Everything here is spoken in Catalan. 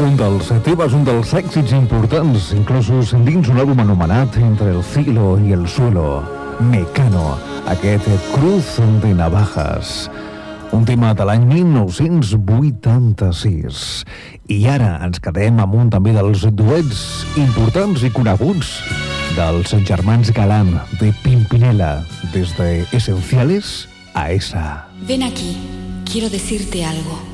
Un dels temes, un dels èxits importants, inclosos dins un àlbum anomenat Entre el cielo y el suelo, Mecano, aquest Cruz de Navajas. Un tema de l'any 1986. I ara ens quedem amb un també dels duets importants i coneguts dels germans Galán, de Pimpinela, des de Esenciales a Esa. Ven aquí, quiero decirte algo.